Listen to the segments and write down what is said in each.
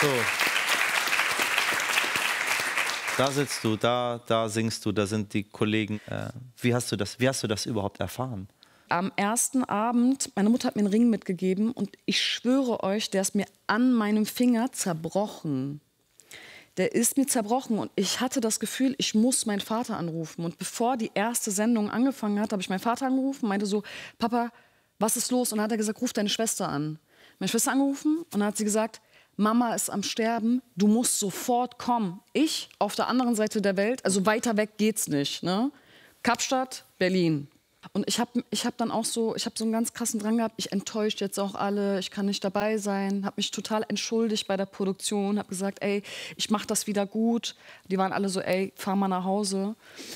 So. Da sitzt du, da singst du, da sind die Kollegen. Wie hast du das überhaupt erfahren? Am ersten Abend, meine Mutter hat mir einen Ring mitgegeben und ich schwöre euch, der ist mir an meinem Finger zerbrochen. Der ist mir zerbrochen und ich hatte das Gefühl, ich muss meinen Vater anrufen. Und bevor die erste Sendung angefangen hat, habe ich meinen Vater angerufen, meinte so, Papa, was ist los? Und dann hat er gesagt, ruf deine Schwester an. Meine Schwester angerufen und dann hat sie gesagt, Mama ist am Sterben, du musst sofort kommen. Ich auf der anderen Seite der Welt, also weiter weg geht's nicht. Ne? Kapstadt, Berlin. Und ich hab dann auch so, ich habe so einen ganz krassen Drang gehabt, ich enttäuscht jetzt auch alle, ich kann nicht dabei sein, habe mich total entschuldigt bei der Produktion, habe gesagt, ey, ich mache das wieder gut. Die waren alle so, ey, fahr mal nach Hause.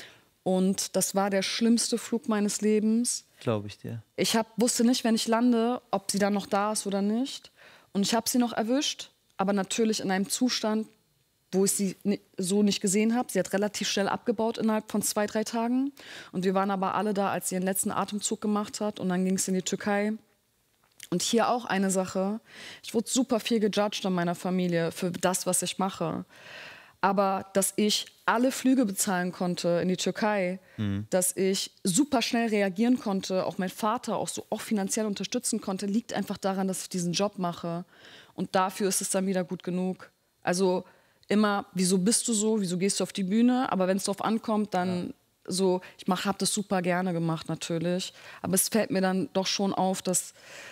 Und das war der schlimmste Flug meines Lebens. Glaube ich dir. Ich wusste nicht, wenn ich lande, ob sie dann noch da ist oder nicht. Und ich habe sie noch erwischt, aber natürlich in einem Zustand, wo ich sie so nicht gesehen habe. Sie hat relativ schnell abgebaut innerhalb von 2, 3 Tagen. Und wir waren aber alle da, als sie ihren letzten Atemzug gemacht hat. Und dann ging es in die Türkei. Und hier auch eine Sache. Ich wurde super viel gejudged an meiner Familie für das, was ich mache. Aber dass ich alle Flüge bezahlen konnte in die Türkei, dass ich super schnell reagieren konnte, auch mein Vater auch finanziell unterstützen konnte, liegt einfach daran, dass ich diesen Job mache. Und dafür ist es dann wieder gut genug. Also immer, wieso bist du so, wieso gehst du auf die Bühne? Aber wenn es darauf ankommt, dann so, habe das super gerne gemacht natürlich. Aber es fällt mir dann doch schon auf, dass,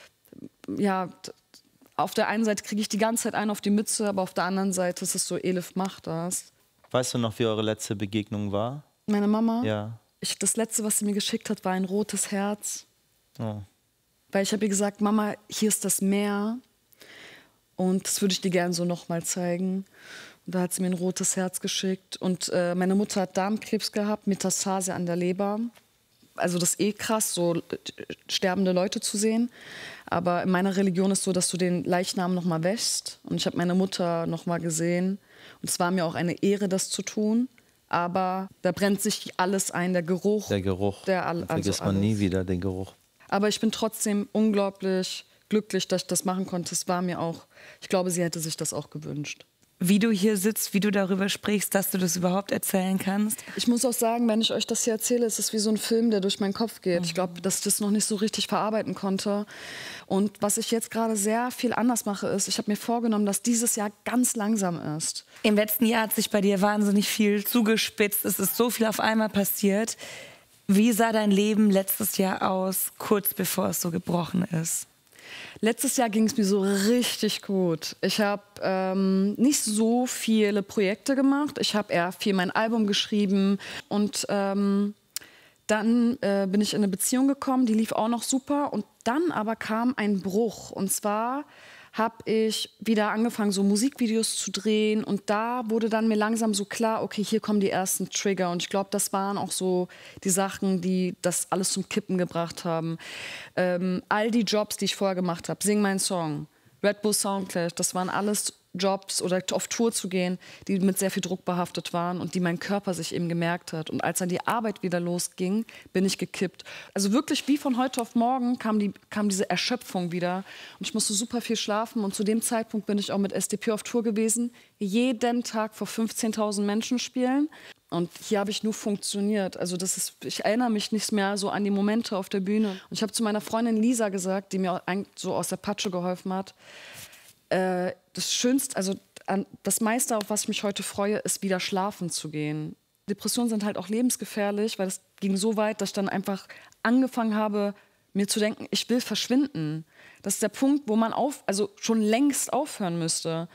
ja, auf der einen Seite kriege ich die ganze Zeit einen auf die Mütze, aber auf der anderen Seite ist es so, Elif macht das. Weißt du noch, wie eure letzte Begegnung war? Meine Mama? Ja. Das Letzte, was sie mir geschickt hat, war ein rotes Herz. Oh. Weil ich habe ihr gesagt, Mama, hier ist das Meer und das würde ich dir gerne so nochmal zeigen. Und da hat sie mir ein rotes Herz geschickt. Und meine Mutter hat Darmkrebs gehabt, Metastase an der Leber. Also das ist eh krass, so sterbende Leute zu sehen. Aber in meiner Religion ist so, dass du den Leichnam noch mal wäschst. Und ich habe meine Mutter noch mal gesehen. Und es war mir auch eine Ehre, das zu tun. Aber da brennt sich alles ein, der Geruch. Der Geruch. Vergisst man alles. nie wieder, den Geruch. Aber ich bin trotzdem unglaublich glücklich, dass ich das machen konnte. Es war mir auch, ich glaube, sie hätte sich das auch gewünscht. Wie du hier sitzt, wie du darüber sprichst, dass du das überhaupt erzählen kannst. Ich muss auch sagen, wenn ich euch das hier erzähle, ist es wie so ein Film, der durch meinen Kopf geht. Ich glaube, dass ich das noch nicht so richtig verarbeiten konnte. Und was ich jetzt gerade sehr viel anders mache, ist, ich habe mir vorgenommen, dass dieses Jahr ganz langsam ist. Im letzten Jahr hat sich bei dir wahnsinnig viel zugespitzt. Es ist so viel auf einmal passiert. Wie sah dein Leben letztes Jahr aus, kurz bevor es so gebrochen ist? Letztes Jahr ging es mir so richtig gut. Ich habe nicht so viele Projekte gemacht. Ich habe eher viel mein Album geschrieben. Und dann bin ich in eine Beziehung gekommen, die lief auch noch super. Und dann aber kam ein Bruch. Und zwar habe ich wieder angefangen, so Musikvideos zu drehen. Und da wurde dann mir langsam so klar, okay, hier kommen die ersten Trigger. Und ich glaube, das waren auch so die Sachen, die das alles zum Kippen gebracht haben. All die Jobs, die ich vorher gemacht habe, Sing meinen Song, Red Bull Soundclash, das waren alles Jobs oder auf Tour zu gehen, die mit sehr viel Druck behaftet waren und die mein Körper sich eben gemerkt hat. Und als dann die Arbeit wieder losging, bin ich gekippt. Also wirklich wie von heute auf morgen kam diese Erschöpfung wieder. Und ich musste super viel schlafen. Und zu dem Zeitpunkt bin ich auch mit SDP auf Tour gewesen. Jeden Tag vor 15.000 Menschen spielen. Und hier habe ich nur funktioniert. Also ich erinnere mich nicht mehr so an die Momente auf der Bühne. Und ich habe zu meiner Freundin Lisa gesagt, die mir so aus der Patsche geholfen hat, das Schönste, also das meiste, auf was ich mich heute freue, ist wieder schlafen zu gehen. Depressionen sind halt auch lebensgefährlich, weil es ging so weit, dass ich dann einfach angefangen habe, mir zu denken, ich will verschwinden. Das ist der Punkt, wo man schon längst aufhören müsste.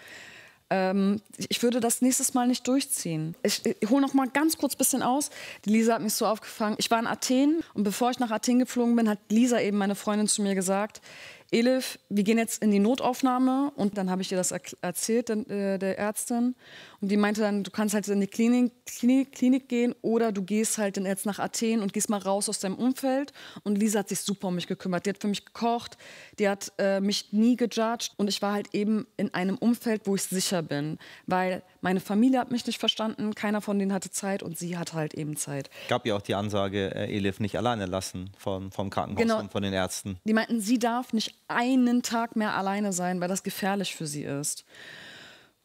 Ich würde das nächstes Mal nicht durchziehen. Ich hole noch mal ganz kurz ein bisschen aus. Die Lisa hat mich so aufgefangen. Ich war in Athen und bevor ich nach Athen geflogen bin, hat Lisa eben, meine Freundin, zu mir gesagt, Elif, wir gehen jetzt in die Notaufnahme. Und dann habe ich ihr das erzählt, der Ärztin. Und die meinte dann, du kannst halt in die Klinik gehen oder du gehst halt jetzt nach Athen und gehst mal raus aus deinem Umfeld. Und Lisa hat sich super um mich gekümmert. Die hat für mich gekocht, die hat mich nie gejudged. Und ich war halt eben in einem Umfeld, wo ich sicher bin. Weil meine Familie hat mich nicht verstanden, keiner von denen hatte Zeit und sie hatte halt eben Zeit. Gab ja auch die Ansage, Elif nicht alleine lassen vom Krankenhaus und von den Ärzten. Die meinten, sie darf nicht einen Tag mehr alleine sein, weil das gefährlich für sie ist.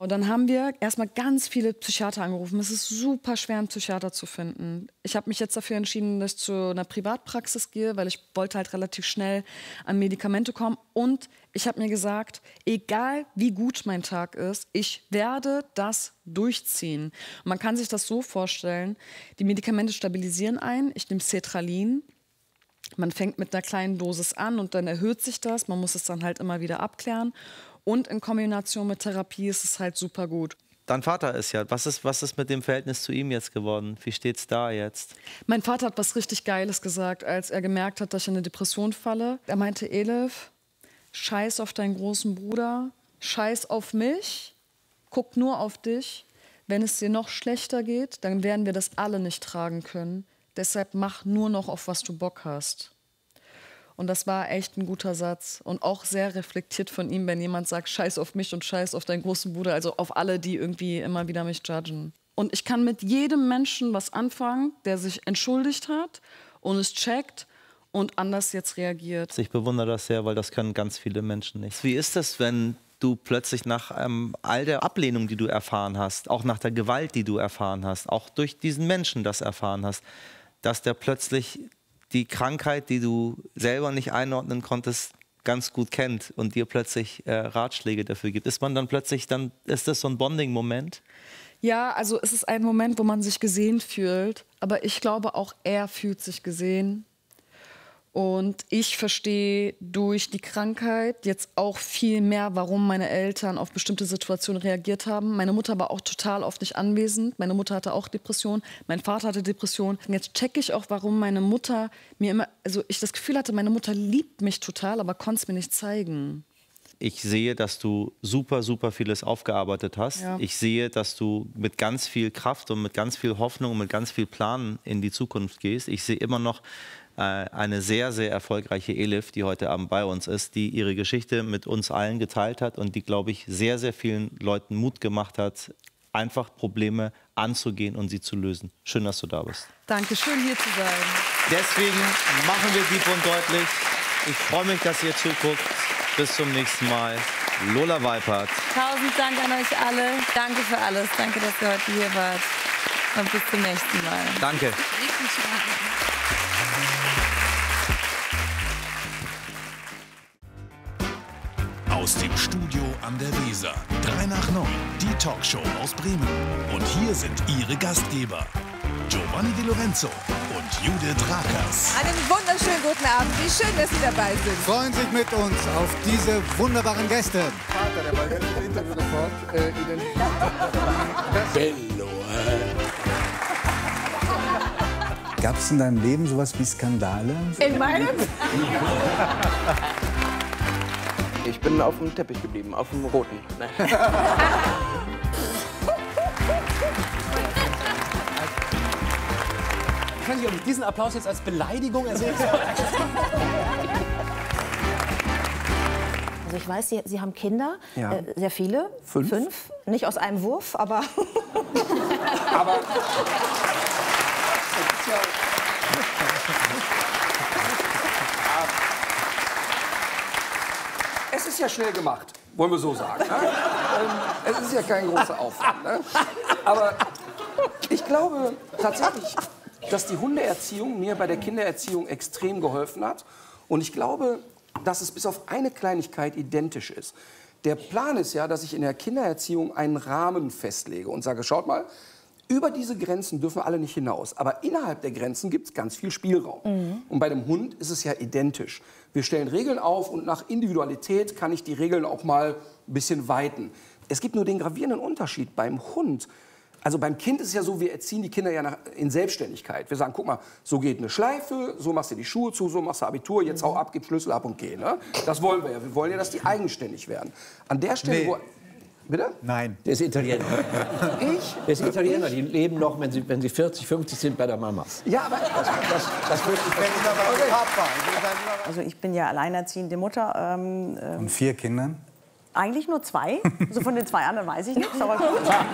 Und dann haben wir erstmal ganz viele Psychiater angerufen. Es ist super schwer, einen Psychiater zu finden. Ich habe mich jetzt dafür entschieden, dass ich zu einer Privatpraxis gehe, weil ich wollte halt relativ schnell an Medikamente kommen. Und ich habe mir gesagt, egal wie gut mein Tag ist, ich werde das durchziehen. Und man kann sich das so vorstellen, die Medikamente stabilisieren einen. Ich nehme Sertralin. Man fängt mit einer kleinen Dosis an und dann erhöht sich das. Man muss es dann halt immer wieder abklären. Und in Kombination mit Therapie ist es halt super gut. Dein Vater ist ja, was ist mit dem Verhältnis zu ihm jetzt geworden? Wie steht's da jetzt? Mein Vater hat was richtig Geiles gesagt, als er gemerkt hat, dass ich in eine Depression falle. Er meinte, Elif, scheiß auf deinen großen Bruder, scheiß auf mich, guck nur auf dich. Wenn es dir noch schlechter geht, dann werden wir das alle nicht tragen können. Deshalb mach nur noch, auf was du Bock hast. Und das war echt ein guter Satz und auch sehr reflektiert von ihm, wenn jemand sagt, scheiß auf mich und scheiß auf deinen großen Bruder, also auf alle, die irgendwie immer wieder mich judgen. Und ich kann mit jedem Menschen was anfangen, der sich entschuldigt hat und es checkt und anders jetzt reagiert. Ich bewundere das sehr, weil das können ganz viele Menschen nicht. Wie ist das, wenn du plötzlich nach all der Ablehnung, die du erfahren hast, auch nach der Gewalt, die du erfahren hast, auch durch diesen Menschen das erfahren hast, dass der plötzlich die Krankheit, die du selber nicht einordnen konntest, ganz gut kennt und dir plötzlich Ratschläge dafür gibt. Ist man dann plötzlich, ist das so ein Bonding-Moment? Ja, also es ist ein Moment, wo man sich gesehen fühlt, aber ich glaube auch er fühlt sich gesehen. Und ich verstehe durch die Krankheit jetzt auch viel mehr, warum meine Eltern auf bestimmte Situationen reagiert haben. Meine Mutter war auch total oft nicht anwesend. Meine Mutter hatte auch Depression. Mein Vater hatte Depression. Und jetzt checke ich auch, warum meine Mutter mir immer, also ich das Gefühl hatte, meine Mutter liebt mich total, aber konnte es mir nicht zeigen. Ich sehe, dass du super, super vieles aufgearbeitet hast. Ja. Ich sehe, dass du mit ganz viel Kraft und mit ganz viel Hoffnung und mit ganz viel Plan in die Zukunft gehst. Ich sehe immer noch eine sehr, sehr erfolgreiche Elif, die heute Abend bei uns ist, die ihre Geschichte mit uns allen geteilt hat und die, glaube ich, sehr, sehr vielen Leuten Mut gemacht hat, einfach Probleme anzugehen und sie zu lösen. Schön, dass du da bist. Danke, schön hier zu sein. Deswegen machen wir Diep und deutlich. Ich freue mich, dass ihr zuguckt. Bis zum nächsten Mal. Lola Weipert. 1000 Dank an euch alle. Danke für alles. Danke, dass ihr heute hier wart. Und bis zum nächsten Mal. Danke. Aus dem Studio an der Weser. 3 nach 9, die Talkshow aus Bremen. Und hier sind ihre Gastgeber, Giovanni Di Lorenzo und Judith Rakers. Einen wunderschönen guten Abend. Wie schön, dass Sie dabei sind. Freuen sich mit uns auf diese wunderbaren Gäste. Vater, der bei dem Interview sofort Bello, Gab es in deinem Leben sowas wie Skandale? In meinem? Ich bin auf dem Teppich geblieben, auf dem roten. Nein. Können Sie diesen Applaus jetzt als Beleidigung ersehen? Also ich weiß, Sie haben Kinder, Ja. Sehr viele. 5. Nicht aus einem Wurf, aber... Aber es ist ja schnell gemacht, wollen wir so sagen. Ne? Es ist ja kein großer Aufwand. Ne? Aber ich glaube tatsächlich, dass die Hundeerziehung mir bei der Kindererziehung extrem geholfen hat. Und ich glaube, dass es bis auf eine Kleinigkeit identisch ist. Der Plan ist ja, dass ich in der Kindererziehung einen Rahmen festlege und sage, schaut mal, über diese Grenzen dürfen alle nicht hinaus. Aber innerhalb der Grenzen gibt es ganz viel Spielraum. Und bei dem Hund ist es ja identisch. Wir stellen Regeln auf und nach Individualität kann ich die Regeln auch mal ein bisschen weiten. Es gibt nur den gravierenden Unterschied beim Hund. Also beim Kind ist es ja so, wir erziehen die Kinder ja in Selbstständigkeit. Wir sagen, guck mal, so geht eine Schleife, so machst du die Schuhe zu, so machst du Abitur, jetzt hau ab, gib Schlüssel ab und geh. Ne? Das wollen wir ja. Wir wollen ja, dass die eigenständig werden. An der Stelle, Nee. wo... Bitte? Nein. Der ist Italiener. Ich? Der ist Italiener. Die leben noch, wenn sie 40, 50 sind, bei der Mama. Ja, aber... Das wird Also ich bin ja alleinerziehende Mutter. Und 4 Kindern? Eigentlich nur 2. Also von den 2 anderen weiß ich nichts. Aber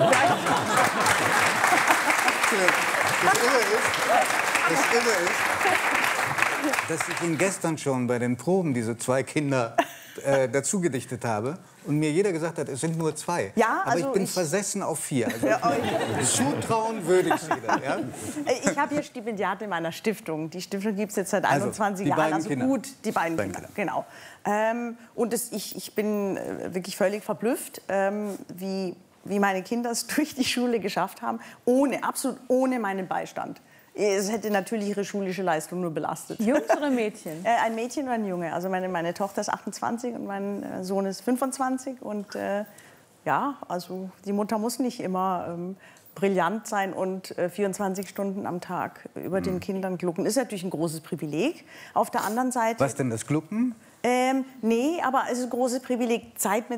Das Irre ist, dass ich Ihnen gestern schon bei den Proben diese 2 Kinder dazu gedichtet habe und mir jeder gesagt hat, es sind nur 2. Ja, aber also ich bin versessen auf 4. Also zutrauen würde ich jeder. Ja? Ich habe hier Stipendiate in meiner Stiftung. Die Stiftung gibt es jetzt seit 21 Jahren. Also Kinder. gut, die beiden Kinder. Genau. Und ich bin wirklich völlig verblüfft, wie meine Kinder es durch die Schule geschafft haben, absolut ohne meinen Beistand. Es hätte natürlich ihre schulische Leistung nur belastet. Jungs oder Mädchen? Ein Mädchen und ein Junge. Also meine Tochter ist 28 und mein Sohn ist 25. Und ja, also die Mutter muss nicht immer brillant sein und 24 Stunden am Tag über den Kindern glucken. Ist natürlich ein großes Privileg. Auf der anderen Seite... Was denn, das Glucken? Nee, aber es ist ein großes Privileg, Zeit mit